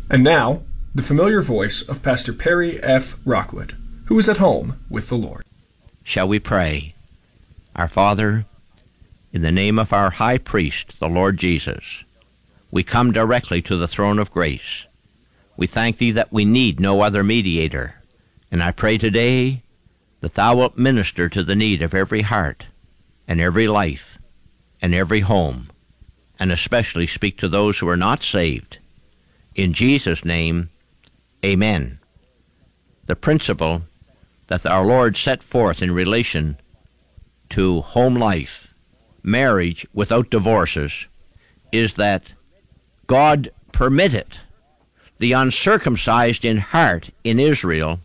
And now, the familiar voice of Pastor Perry F. Rockwood, who is at home with the Lord. Shall we pray? Our Father, in the name of our High Priest, the Lord Jesus, we come directly to the throne of grace. We thank Thee that we need no other mediator, and I pray today that Thou wilt minister to the need of every heart and every life and every home, and especially speak to those who are not saved. In Jesus' name, amen. The principle that our Lord set forth in relation to home life, marriage without divorces, is that God permitted the uncircumcised in heart in Israel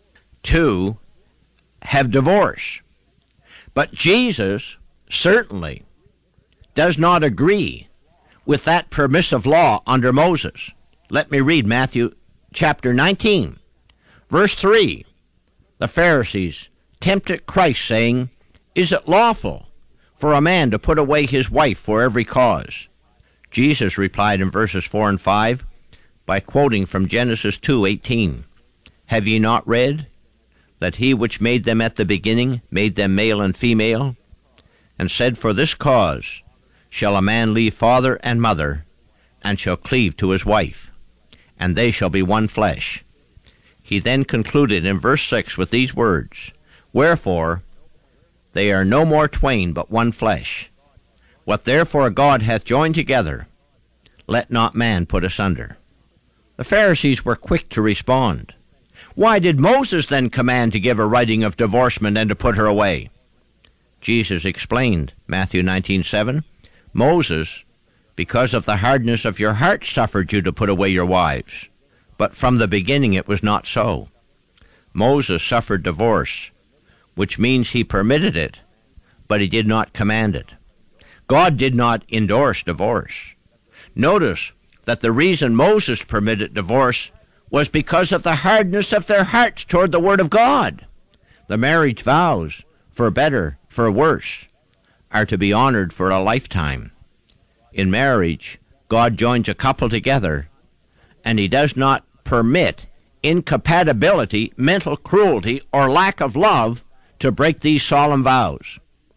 to have divorce. But Jesus certainly does not agree with that permissive law under Moses. Let me read Matthew chapter 19, verse 3. The Pharisees tempted Christ, saying, "Is it lawful for a man to put away his wife for every cause?" Jesus replied in verses 4 and 5 by quoting from Genesis 2:18. "Have ye not read that he which made them at the beginning made them male and female, and said, For this cause shall a man leave father and mother, and shall cleave to his wife, and they shall be one flesh." He then concluded in verse 6 with these words, "Wherefore they are no more twain, but one flesh. What therefore God hath joined together, let not man put asunder." The Pharisees were quick to respond. Why did Moses then command to give a writing of divorcement and to put her away? Jesus explained, Matthew 19:7, "Moses, because of the hardness of your heart, suffered you to put away your wives. But from the beginning it was not so. Moses suffered divorce, which means he permitted it, but he did not command it. God did not endorse divorce. Notice that the reason Moses permitted divorce was because of the hardness of their hearts toward the Word of God. The marriage vows, for better, for worse, are to be honored for a lifetime. In marriage, God joins a couple together, and He does not permit incompatibility, mental cruelty, or lack of love to break these solemn vows.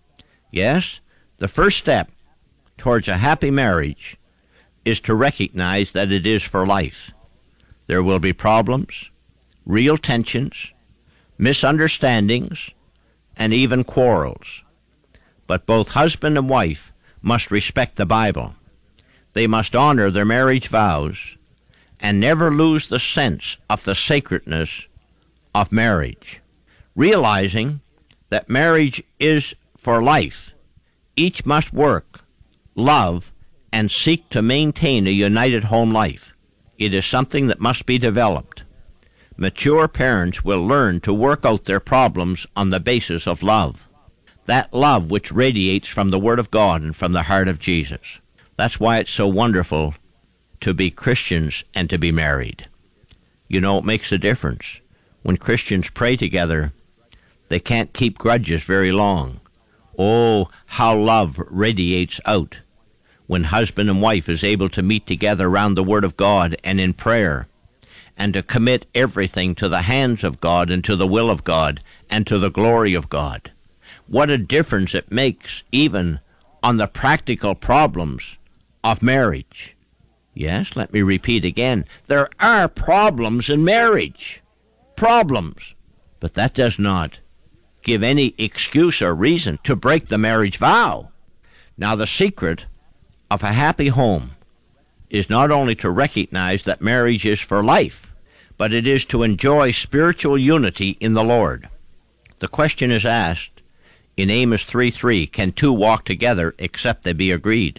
Yes, the first step towards a happy marriage is to recognize that it is for life. There will be problems, real tensions, misunderstandings, and even quarrels. But both husband and wife must respect the Bible. They must honor their marriage vows and never lose the sense of the sacredness of marriage. Realizing that marriage is for life, each must work, love, and seek to maintain a united home life. It is something that must be developed. Mature parents will learn to work out their problems on the basis of love. That love which radiates from the Word of God and from the heart of Jesus. That's why it's so wonderful to be Christians and to be married. You know, it makes a difference. When Christians pray together, they can't keep grudges very long. Oh, how love radiates out when husband and wife is able to meet together around the Word of God and in prayer, and to commit everything to the hands of God and to the will of God and to the glory of God. What a difference it makes even on the practical problems of marriage. Yes, let me repeat again. There are problems in marriage. Problems. But that does not give any excuse or reason to break the marriage vow. Now, the secret of a happy home is not only to recognize that marriage is for life, but it is to enjoy spiritual unity in the Lord. The question is asked in Amos 3:3, can two walk together except they be agreed?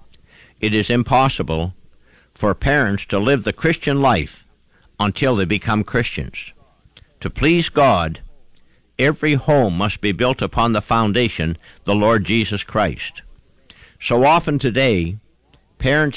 It is impossible for parents to live the Christian life until they become Christians. To please God, every home must be built upon the foundation, the Lord Jesus Christ. So often today, parents